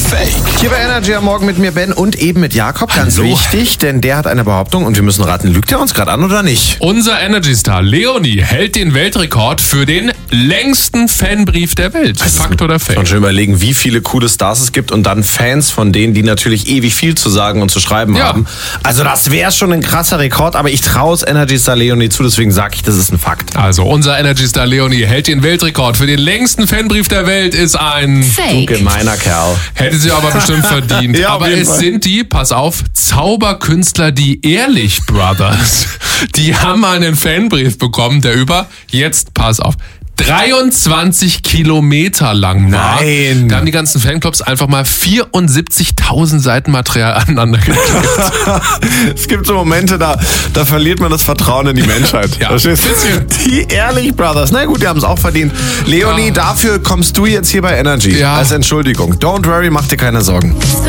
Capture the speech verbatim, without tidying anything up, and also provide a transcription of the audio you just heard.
Fake? Hier bei Energy am Morgen mit mir Ben und eben mit Jakob. Ganz Hallo. wichtig, denn der hat eine Behauptung und wir müssen raten, lügt er uns gerade an oder nicht? Unser Energy-Star Leonie hält den Weltrekord für den längsten Fanbrief der Welt. Fakt oder Fake? Und schon überlegen, wie viele coole Stars es gibt und dann Fans von denen, die natürlich ewig viel zu sagen und zu schreiben Ja. haben. Also das wäre schon ein krasser Rekord, aber ich traue es Energy Star Leonie zu, deswegen sage ich, das ist ein Fakt. Also, unser Energy-Star Leonie hält den Weltrekord für den längsten Fanbrief der Welt, ist ein... Du Fake. gemeiner Kerl. Hätte sie aber bestimmt verdient. Ja, auf aber jeden es Fall. sind die, pass auf, Zauberkünstler, die Ehrlich Brothers. Die haben einen Fanbrief bekommen, der über, jetzt pass auf, dreiundzwanzig Kilometer lang war. Nein. Da haben die ganzen Fanclubs einfach mal vierundsiebzigtausend Seiten Material aneinander geklebt. Es gibt so Momente, da, da verliert man das Vertrauen in die Menschheit. Ja, Verstehst du? Die Ehrlich Brothers. Na gut, die haben es auch verdient. Leonie, Ja. dafür kommst du jetzt hier bei Energy. Ja. Als Entschuldigung. Don't worry, mach dir keine Sorgen. So